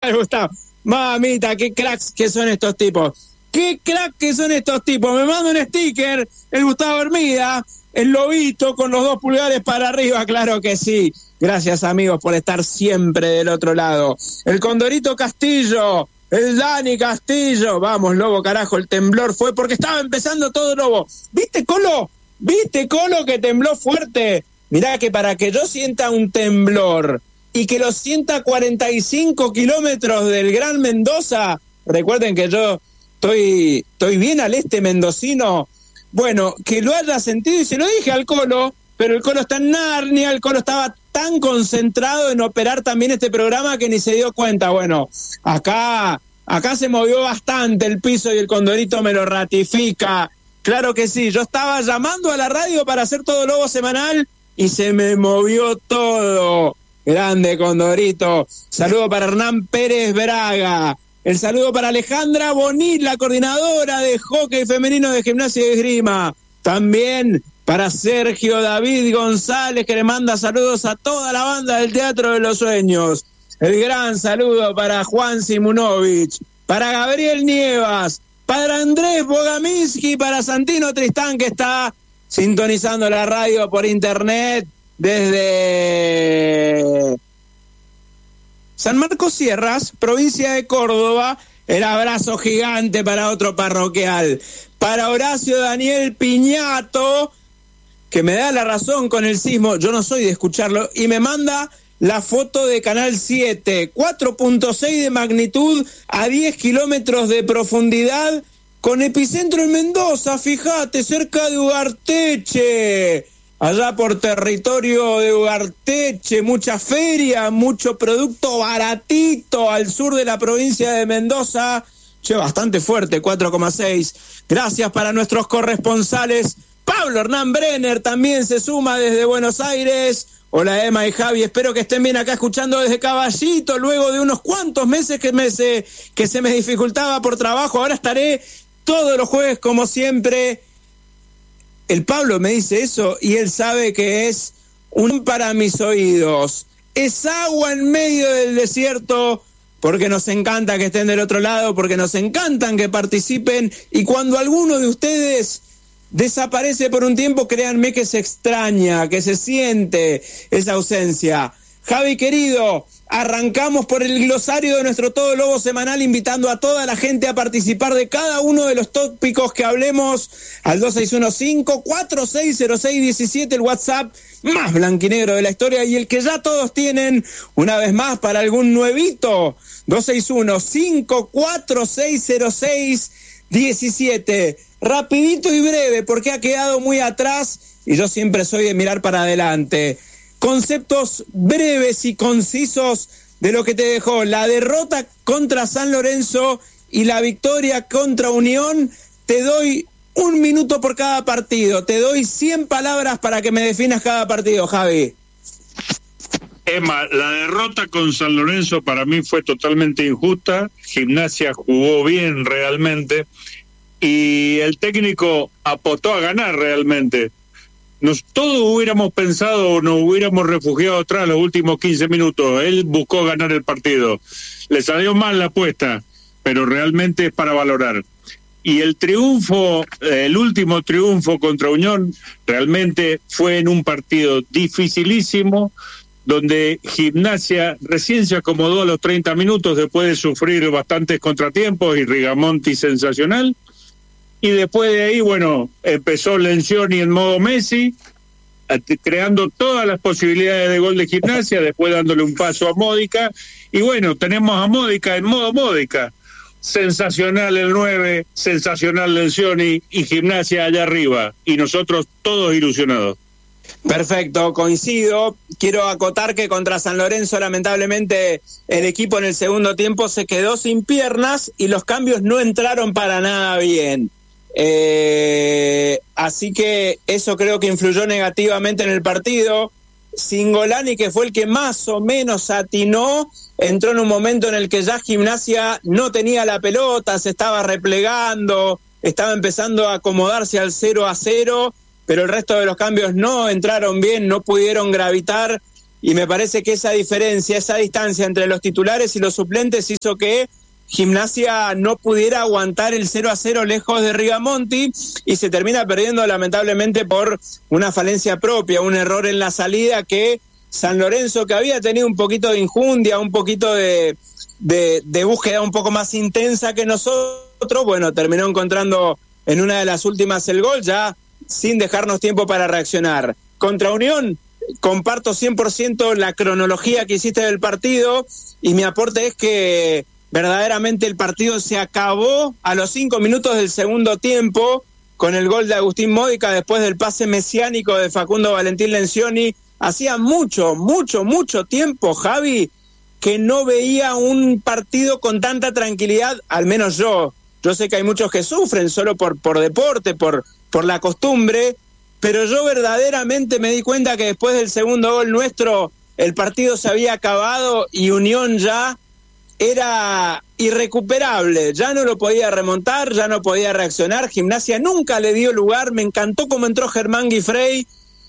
tal, Gustavo? Mamita, qué cracks que son estos tipos. Qué crack que son estos tipos. Me manda un sticker, el Gustavo Hermida, el lobito con los 2 pulgares para arriba, claro que sí. Gracias, amigos, por estar siempre del otro lado. El Condorito Castillo, el Dani Castillo. Vamos, Lobo, carajo, el temblor fue porque estaba empezando todo, Lobo. ¿Viste, Colo? ¿Viste, Colo, que tembló fuerte? Mirá que para que yo sienta un temblor y que lo sienta a 45 kilómetros del Gran Mendoza, recuerden que yo estoy bien al este mendocino, bueno, que lo haya sentido, y se lo dije al Colo, pero el Colo está en Narnia, el Colo estaba tan concentrado en operar también este programa que ni se dio cuenta. Bueno, acá se movió bastante el piso y el Condorito me lo ratifica. Claro que sí, yo estaba llamando a la radio para hacer todo Lobo semanal y se me movió todo. Grande, Condorito. Saludo para Hernán Pérez Braga. El saludo para Alejandra Bonit, la coordinadora de hockey femenino de Gimnasia y Esgrima. También para Sergio David González, que le manda saludos a toda la banda del Teatro de los Sueños. El gran saludo para Juan Simunovich, para Gabriel Nievas, para Andrés Bogaminski, para Santino Tristán, que está sintonizando la radio por internet desde San Marcos Sierras, provincia de Córdoba. El abrazo gigante para otro parroquial. Para Horacio Daniel Piñato, que me da la razón con el sismo, yo no soy de escucharlo, y me manda la foto de Canal 7, 4.6 de magnitud a 10 kilómetros de profundidad, con epicentro en Mendoza, fíjate, cerca de Ugarteche. Allá por territorio de Ugarteche, mucha feria, mucho producto baratito al sur de la provincia de Mendoza. Che, bastante fuerte, 4,6. Gracias para nuestros corresponsales. Pablo Hernán Brenner también se suma desde Buenos Aires. Hola, Emma y Javi, espero que estén bien acá escuchando desde Caballito, luego de unos cuantos meses que se me dificultaba por trabajo. Ahora estaré todos los jueves como siempre. El Pablo me dice eso y él sabe que es un para mis oídos. Es agua en medio del desierto, porque nos encanta que estén del otro lado, porque nos encantan que participen, y cuando alguno de ustedes desaparece por un tiempo, créanme que se extraña, que se siente esa ausencia. Javi querido, arrancamos por el glosario de nuestro Todo Lobo semanal, invitando a toda la gente a participar de cada uno de los tópicos que hablemos al 2615-460617, el WhatsApp más blanquinegro de la historia y el que ya todos tienen, una vez más para algún nuevito, 261-5460617. Rapidito y breve, porque ha quedado muy atrás y yo siempre soy de mirar para adelante. Conceptos breves y concisos de lo que te dejó la derrota contra San Lorenzo y la victoria contra Unión. Te doy 1 minuto por cada partido, te doy 100 palabras para que me definas cada partido, Javi. Emma, la derrota con San Lorenzo para mí fue totalmente injusta. Gimnasia jugó bien realmente y el técnico apostó a ganar realmente. Todos hubiéramos pensado, nos hubiéramos refugiado atrás los últimos 15 minutos. Él buscó ganar el partido. Le salió mal la apuesta, pero realmente es para valorar. Y el triunfo, el último triunfo contra Unión, realmente fue en un partido dificilísimo, donde Gimnasia recién se acomodó a los 30 minutos después de sufrir bastantes contratiempos y Rigamonti sensacional. Y después de ahí, bueno, empezó Lencioni en modo Messi, creando todas las posibilidades de gol de Gimnasia, después dándole un paso a Módica. Y bueno, tenemos a Módica en modo Módica. Sensacional el 9, sensacional Lencioni y Gimnasia allá arriba. Y nosotros todos ilusionados. Perfecto, coincido. Quiero acotar que contra San Lorenzo lamentablemente el equipo en el segundo tiempo se quedó sin piernas y los cambios no entraron para nada bien. Así que eso creo que influyó negativamente en el partido. Cingolani, que fue el que más o menos atinó, entró en un momento en el que ya Gimnasia no tenía la pelota, se estaba replegando, estaba empezando a acomodarse al 0-0, pero el resto de los cambios no entraron bien, no pudieron gravitar y me parece que esa diferencia, esa distancia entre los titulares y los suplentes hizo que Gimnasia no pudiera aguantar el 0-0 lejos de Rigamonti y se termina perdiendo lamentablemente por una falencia propia, un error en la salida que San Lorenzo, que había tenido un poquito de injundia, un poquito de búsqueda un poco más intensa que nosotros, bueno, terminó encontrando en una de las últimas el gol, ya sin dejarnos tiempo para reaccionar. Contra Unión, comparto 100% la cronología que hiciste del partido y mi aporte es que verdaderamente el partido se acabó a los 5 minutos del segundo tiempo con el gol de Agustín Módica después del pase mesiánico de Facundo Valentín Lencioni. Hacía mucho tiempo, Javi, que no veía un partido con tanta tranquilidad, al menos yo. Yo sé que hay muchos que sufren solo por deporte, por la costumbre, pero yo verdaderamente me di cuenta que después del segundo gol nuestro el partido se había acabado y Unión ya era irrecuperable, ya no lo podía remontar, ya no podía reaccionar. Gimnasia nunca le dio lugar. Me encantó cómo entró Germán Guifrey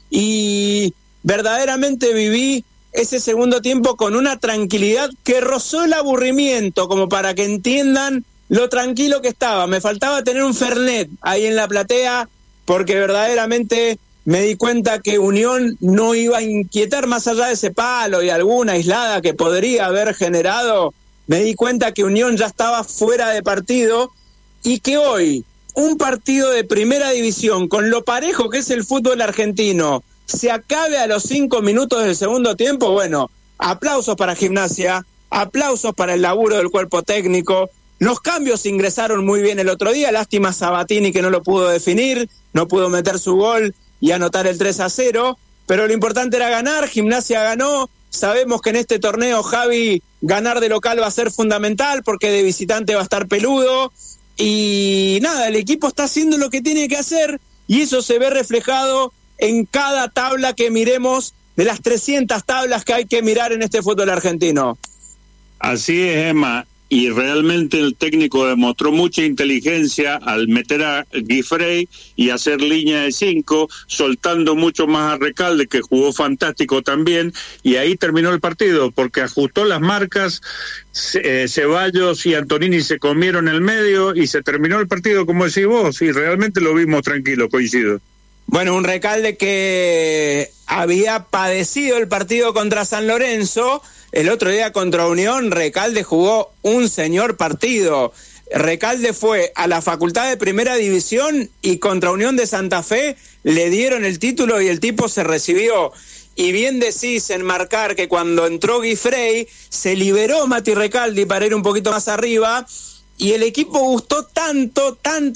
y verdaderamente viví ese segundo tiempo con una tranquilidad que rozó el aburrimiento, como para que entiendan lo tranquilo que estaba. Me faltaba tener un Fernet ahí en la platea, porque verdaderamente me di cuenta que Unión no iba a inquietar más allá de ese palo y alguna aislada que podría haber generado. Me di cuenta que Unión ya estaba fuera de partido y que hoy un partido de primera división, con lo parejo que es el fútbol argentino, se acabe a los 5 minutos del segundo tiempo. Bueno, aplausos para Gimnasia, aplausos para el laburo del cuerpo técnico. Los cambios ingresaron muy bien el otro día, lástima Sabatini que no lo pudo definir, no pudo meter su gol y anotar el 3-0, pero lo importante era ganar. Gimnasia ganó. Sabemos que en este torneo, Javi, ganar de local va a ser fundamental porque de visitante va a estar peludo. Y nada, el equipo está haciendo lo que tiene que hacer y eso se ve reflejado en cada tabla que miremos de las 300 tablas que hay que mirar en este fútbol argentino. Así es, Emma. Y realmente el técnico demostró mucha inteligencia al meter a Guifrey y hacer línea de 5, soltando mucho más a Recalde, que jugó fantástico también, y ahí terminó el partido, porque ajustó las marcas, Ceballos y Antonini se comieron el medio y se terminó el partido, como decís vos, y realmente lo vimos tranquilo, coincido. Bueno, un Recalde que había padecido el partido contra San Lorenzo. El otro día contra Unión, Recalde jugó un señor partido. Recalde fue a la Facultad de Primera División y contra Unión de Santa Fe le dieron el título y el tipo se recibió. Y bien decís en marcar que cuando entró Guifrey se liberó Mati Recalde para ir un poquito más arriba y el equipo gustó tanto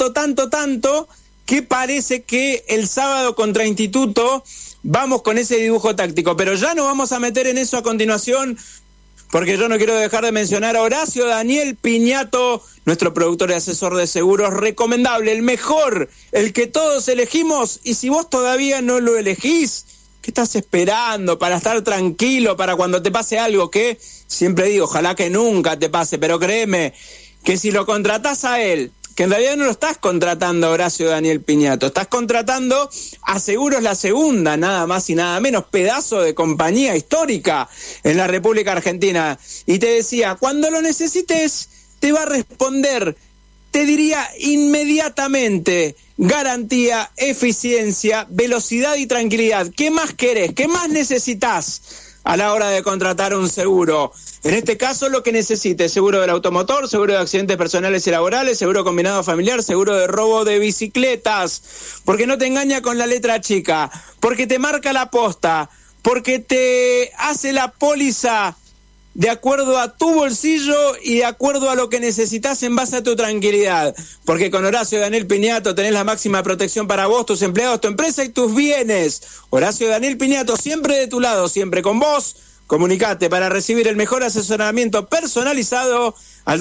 que parece que el sábado contra Instituto vamos con ese dibujo táctico, pero ya nos vamos a meter en eso a continuación, porque yo no quiero dejar de mencionar a Horacio Daniel Piñato, nuestro productor y asesor de seguros, recomendable, el mejor, el que todos elegimos, y si vos todavía no lo elegís, ¿qué estás esperando para estar tranquilo, para cuando te pase algo que, siempre digo, ojalá que nunca te pase, pero créeme, que si lo contratás a él, que en realidad no lo estás contratando a Horacio Daniel Piñato, estás contratando a Seguros La Segunda, nada más y nada menos, pedazo de compañía histórica en la República Argentina. Y te decía, cuando lo necesites, te va a responder, te diría inmediatamente, garantía, eficiencia, velocidad y tranquilidad. ¿Qué más querés? ¿Qué más necesitas a la hora de contratar un seguro? En este caso, lo que necesites: seguro del automotor, seguro de accidentes personales y laborales, seguro combinado familiar, seguro de robo de bicicletas, porque no te engaña con la letra chica, porque te marca la posta, porque te hace la póliza de acuerdo a tu bolsillo y de acuerdo a lo que necesitas en base a tu tranquilidad, porque con Horacio Daniel Piñato tenés la máxima protección para vos, tus empleados, tu empresa y tus bienes. Horacio Daniel Piñato, siempre de tu lado, siempre con vos. Comunicate para recibir el mejor asesoramiento personalizado al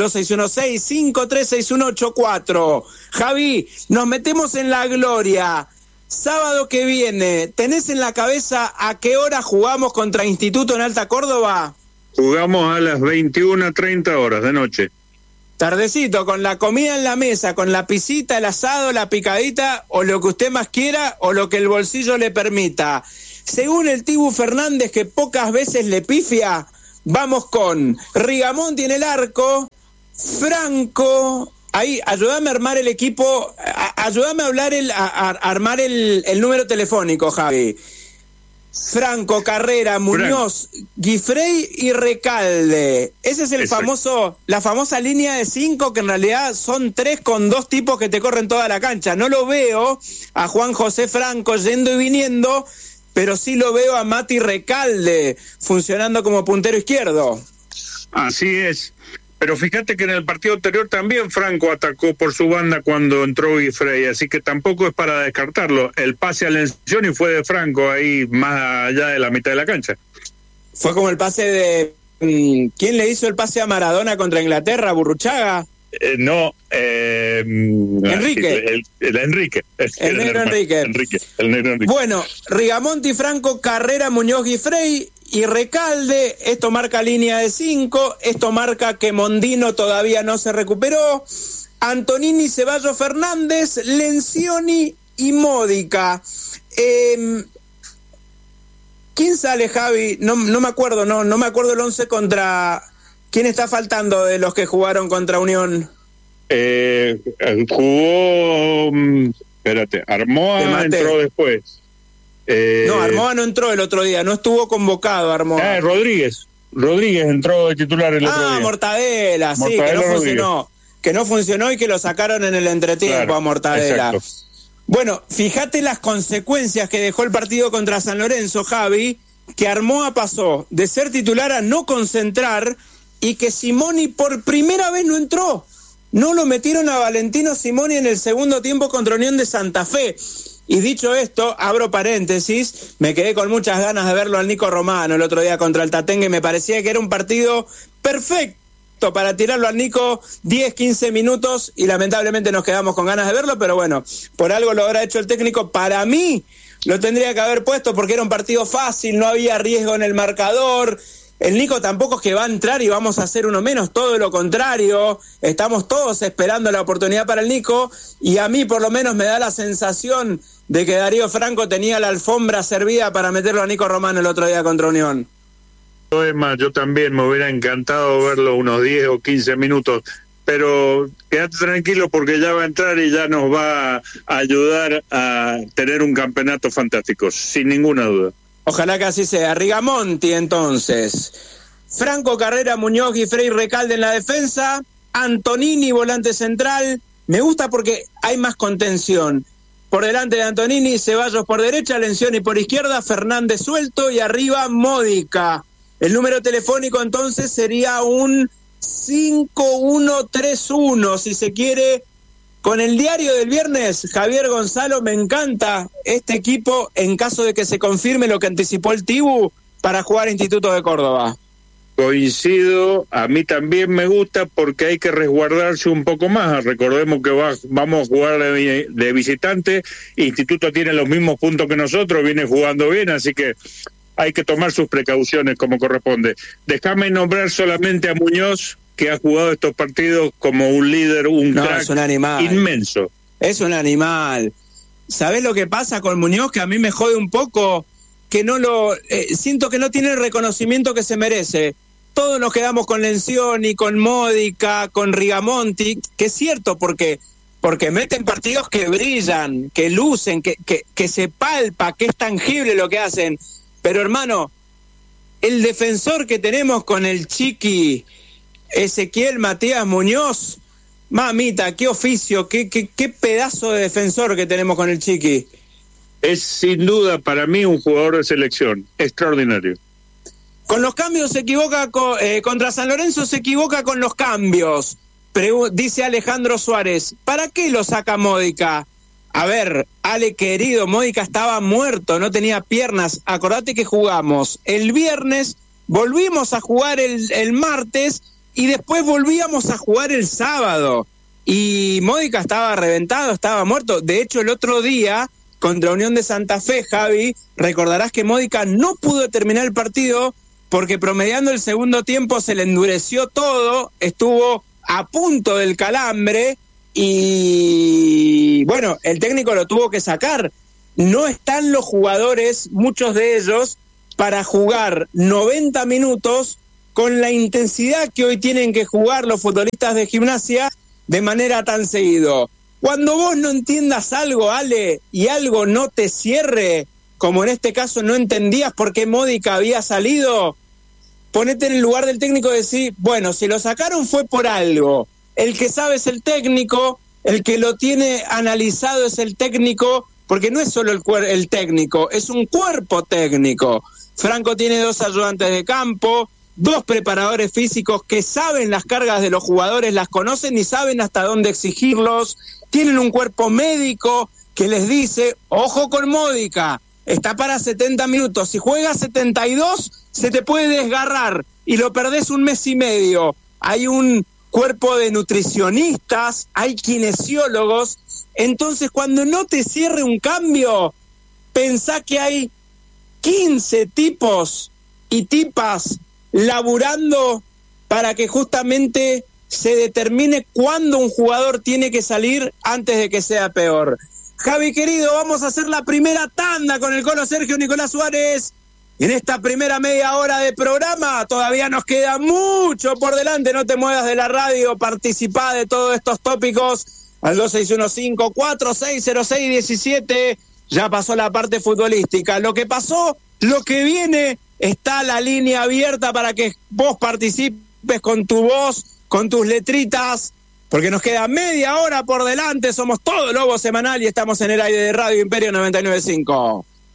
2616-536184. Javi, nos metemos en la gloria. Sábado que viene, ¿tenés en la cabeza a qué hora jugamos contra Instituto en Alta Córdoba? Jugamos a las 21:30 horas de noche. Tardecito, con la comida en la mesa, con la pisita, el asado, la picadita, o lo que usted más quiera, o lo que el bolsillo le permita. Según el Tibu Fernández, que pocas veces le pifia, vamos con Rigamonti en el arco, Franco. Ahí, ayúdame a armar el equipo, ayúdame a hablar armar el número telefónico, Javi. Franco, Carrera, Muñoz, Guifrey y Recalde. Ese es la famosa línea de 5, que en realidad son 3 con 2 tipos que te corren toda la cancha. No lo veo a Juan José Franco yendo y viniendo, pero sí lo veo a Mati Recalde funcionando como puntero izquierdo. Así es. Pero fíjate que en el partido anterior también Franco atacó por su banda cuando entró Guifrey, así que tampoco es para descartarlo. El pase a Lencioni fue de Franco ahí más allá de la mitad de la cancha. Fue como el pase de... ¿Quién le hizo el pase a Maradona contra Inglaterra? ¿Burruchaga? No, Enrique. El Enrique. El negro Enrique. El negro Enrique. Bueno, Rigamonti, Franco, Carrera, Muñoz, Guifrey y Recalde. Esto marca línea de 5. Esto marca que Mondino todavía no se recuperó. Antonini, Ceballos, Fernández, Lencioni y Módica. ¿Quién sale, Javi? No me acuerdo, no me acuerdo el 11 contra... ¿Quién está faltando de los que jugaron contra Unión? Jugó... espérate, Armoa entró después. No, Armoa no entró el otro día, no estuvo convocado Armoa. Rodríguez entró de titular el otro día. Mortadela, sí, que no funcionó. Que no funcionó y que lo sacaron en el entretiempo, claro, a Mortadela. Exacto. Bueno, fíjate las consecuencias que dejó el partido contra San Lorenzo, Javi, que Armoa pasó de ser titular a no concentrar y que Simoni por primera vez no entró. No lo metieron a Valentino Simoni en el segundo tiempo contra Unión de Santa Fe. Y dicho esto, abro paréntesis, me quedé con muchas ganas de verlo al Nico Romano el otro día contra el Tatengue. Me parecía que era un partido perfecto para tirarlo al Nico 10, 15 minutos y lamentablemente nos quedamos con ganas de verlo, pero bueno, por algo lo habrá hecho el técnico. Para mí lo tendría que haber puesto porque era un partido fácil, no había riesgo en el marcador. El Nico tampoco es que va a entrar y vamos a hacer uno menos, todo lo contrario. Estamos todos esperando la oportunidad para el Nico y a mí por lo menos me da la sensación de que Darío Franco tenía la alfombra servida para meterlo a Nico Romano el otro día contra Unión. Es más, yo también me hubiera encantado verlo unos 10 o 15 minutos, pero quédate tranquilo porque ya va a entrar y ya nos va a ayudar a tener un campeonato fantástico, sin ninguna duda. Ojalá que así sea. Rigamonti entonces, Franco, Carrera, Muñoz, Guifrey, Recalde en la defensa, Antonini volante central. Me gusta porque hay más contención. Por delante de Antonini, Ceballos por derecha, Lencioni por izquierda, Fernández suelto y arriba Módica. El número telefónico entonces sería un 5131, si se quiere. Con el diario del viernes, Javier Gonzalo, me encanta este equipo en caso de que se confirme lo que anticipó el Tibu para jugar Instituto de Córdoba. Coincido, a mí también me gusta porque hay que resguardarse un poco más. Recordemos que vamos a jugar de visitante, Instituto tiene los mismos puntos que nosotros, viene jugando bien, así que hay que tomar sus precauciones como corresponde. Déjame nombrar solamente a Muñoz, que ha jugado estos partidos como un líder, crack, es un animal inmenso. Es un animal. ¿Sabés lo que pasa con Muñoz? Que a mí me jode un poco, que no lo... siento que no tiene el reconocimiento que se merece. Todos nos quedamos con Lencioni, con Módica, con Rigamonti, que es cierto porque meten partidos que brillan, que lucen, que se palpa, que es tangible lo que hacen. Pero hermano, el defensor que tenemos con el Chiqui Ezequiel Matías Muñoz, mamita, qué oficio, qué pedazo de defensor que tenemos con el Chiqui. Es sin duda para mí un jugador de selección, extraordinario. Con los cambios se equivoca, contra San Lorenzo se equivoca con los cambios. Dice Alejandro Suárez, ¿para qué lo saca Módica? A ver, Ale querido, Módica estaba muerto, no tenía piernas. Acordate que jugamos el viernes, volvimos a jugar el martes y después volvíamos a jugar el sábado. Y Módica estaba reventado, estaba muerto. De hecho, el otro día, contra Unión de Santa Fe, Javi, recordarás que Módica no pudo terminar el partido porque promediando el segundo tiempo se le endureció todo, estuvo a punto del calambre y bueno, el técnico lo tuvo que sacar. no están los jugadores, muchos de ellos, para jugar 90 minutos con la intensidad que hoy tienen que jugar los futbolistas de Gimnasia de manera tan seguido. Cuando vos no entiendas algo, Ale, y algo no te cierre, como en este caso no entendías por qué Módica había salido, ponete en el lugar del técnico y decir, bueno, si lo sacaron fue por algo. El que sabe es el técnico, el que lo tiene analizado es el técnico, porque no es solo el técnico, es un cuerpo técnico. Franco tiene 2 ayudantes de campo, 2 preparadores físicos que saben las cargas de los jugadores, las conocen y saben hasta dónde exigirlos. Tienen un cuerpo médico que les dice, ojo con Módica, está para 70 minutos. Si juega 72, se te puede desgarrar y lo perdés 1 mes y medio. Hay un cuerpo de nutricionistas, hay kinesiólogos. Entonces, cuando no te cierre un cambio, pensá que hay 15 tipos y tipas laburando para que justamente se determine cuándo un jugador tiene que salir antes de que sea peor. Javi querido, vamos a hacer la primera tanda con el Colo Sergio Nicolás Suárez. En esta primera media hora de programa todavía nos queda mucho por delante. No te muevas de la radio, participá de todos estos tópicos al 2615-460617. Ya pasó la parte futbolística. Lo que pasó, lo que viene, está la línea abierta para que vos participes con tu voz, con tus letritas, porque nos queda media hora por delante. Somos Todo Lobo Semanal y estamos en el aire de Radio Imperio 99.5.